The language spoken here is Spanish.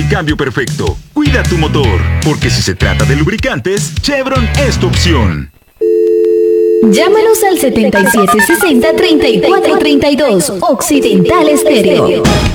el cambio perfecto. Cuida tu motor, porque si se trata de lubricantes, Chevron es tu opción. Llámanos al 7760-3432. Occidental Estéreo.